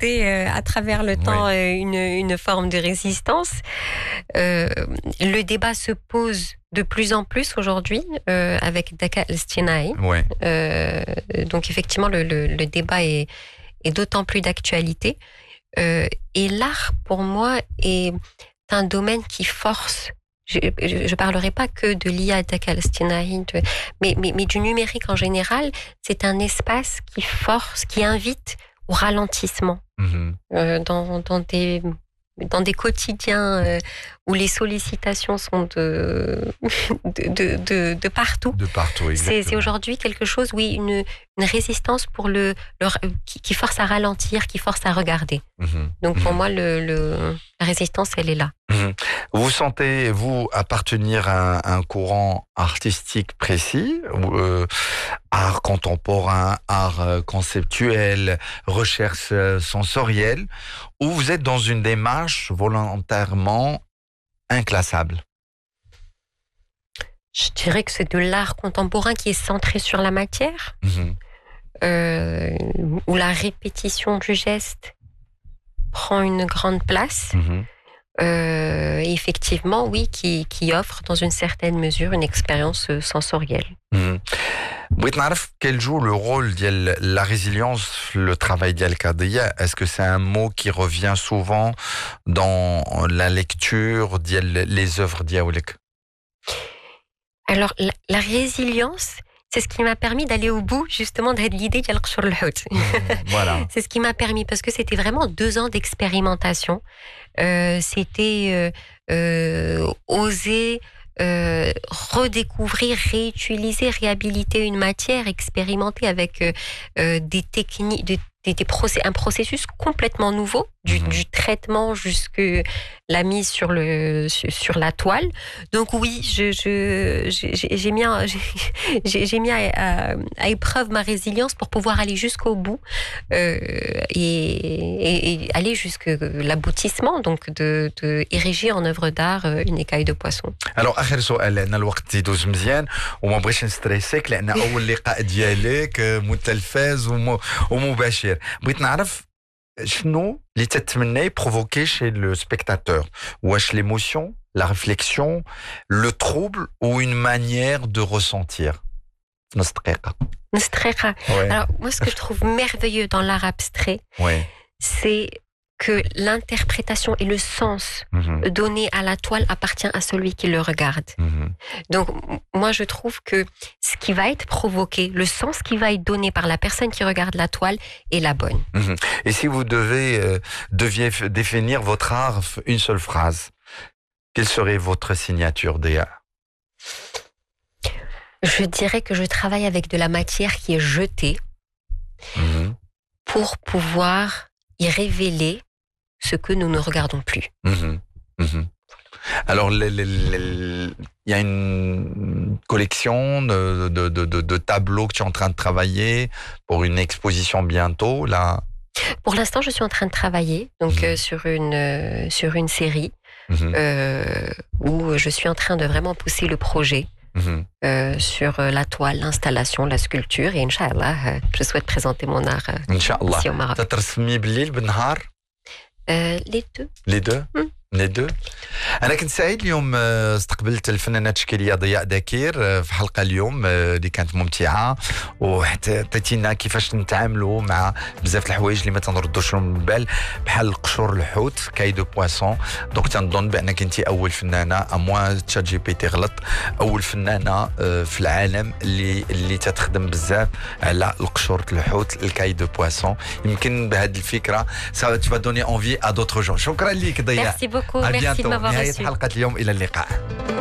expérimenté à travers le temps une forme de résistance. Le débat se pose de plus en plus aujourd'hui avec Daka el-Stinaï. Donc effectivement, le débat est d'autant plus d'actualité. Et l'art, pour moi, est un domaine qui force. Je ne parlerai pas que de l'IA Daka el-Stinaï, mais du numérique en général. C'est un espace qui force, qui invite au ralentissement dans des quotidiens où les sollicitations sont de partout. De partout, exactement. C'est aujourd'hui quelque chose, une résistance pour qui force à ralentir, qui force à regarder. Donc pour moi, la résistance, elle est là. Vous sentez-vous appartenir à un courant artistique précis, art contemporain, art conceptuel, recherche sensorielle, ou vous êtes dans une démarche volontairement inclassable? Je dirais que c'est de l'art contemporain qui est centré sur la matière, où la répétition du geste prend une grande place. Effectivement, oui, qui offre dans une certaine mesure une expérience sensorielle. بغيت نعرف quel joue le rôle de la résilience, le travail ديال Kadria. Est-ce que c'est un mot qui revient souvent dans la lecture les œuvres ديالك? Alors la résilience, c'est ce qui m'a permis d'aller au bout justement de l'idée de l'Qshor al-Hout. Voilà. C'est ce qui m'a permis, parce que c'était vraiment 2 ans d'expérimentation. C'était oser redécouvrir, réutiliser, réhabiliter une matière, expérimenter avec des techniques, un processus complètement nouveau, du traitement jusque la mise sur la toile. Donc oui, j'ai mis à épreuve ma résilience pour pouvoir aller jusqu'au bout et aller jusqu'à l'aboutissement, donc de ériger en œuvre d'art une écaille de poisson. Alors آخر سؤال لأن الوقت يدوز مزيان وما بغيتش نستريسيك لأن أول لقاء ديالك متلفز ومباشر. بغيت نعرف شنو اللي تتمنى provoquer chez le spectateur. Wesh l'émotion, la réflexion, le trouble ou une manière de ressentir. نص دقيقة. Alors moi, ce que je trouve merveilleux dans l'art abstrait, c'est que l'interprétation et le sens donné à la toile appartient à celui qui le regarde. Donc, moi, je trouve que ce qui va être provoqué, le sens qui va être donné par la personne qui regarde la toile est la bonne. Et si vous deviez définir votre art une seule phrase, quelle serait votre signature Déa? Je dirais que je travaille avec de la matière qui est jetée pour pouvoir y révéler ce que nous ne regardons plus. Alors, il y a une collection de tableaux que tu es en train de travailler pour une exposition bientôt, là. Pour l'instant, je suis en train de travailler donc sur une série où je suis en train de vraiment pousser le projet sur la toile, l'installation, la sculpture, et Inch'Allah, je souhaite présenter mon art ici au Maroc. Les deux Les deux. أنا كنت سعيد اليوم استقبلت الفنانة التشكيلية ضياء دكير في حلقة اليوم اللي كانت ممتعة وحتى عطيتينا كيفاش نتعاملوا مع بزاف الحوايج اللي ما تنردوش لهم البال بحال قشور الحوت كاي دو بواسون. دونك تنظن بأنك أنت أول فنانة أموا تشات جي بي تي غلط أول فنانة في العالم اللي تتخدم بزاف على القشور الحوت الكاي دو بواسون. يمكن بهذه الفكرة ça va donner envie à d'autres gens. شكرا لك ضياء. Merci beaucoup, merci de m'avoir reçu. نهاية حلقة اليوم إلى اللقاء.